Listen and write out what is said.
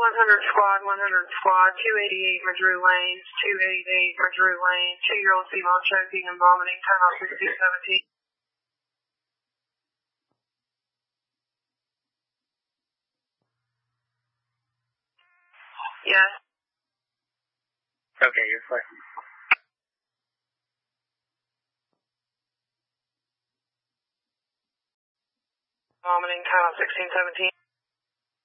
100 squad, 288 for Drew Lanes, 288 for Drew Lanes, 2-year-old female choking and vomiting, timeout 1617. Yes. Okay, you're fine. Vomiting, timeout 1617.